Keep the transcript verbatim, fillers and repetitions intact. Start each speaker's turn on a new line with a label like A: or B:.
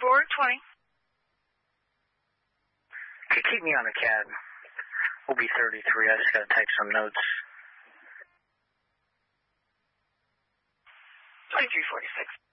A: four twenty.
B: Okay, keep me on the cab. We'll be thirty-three. I just got to take some notes.
A: twenty-three forty-six.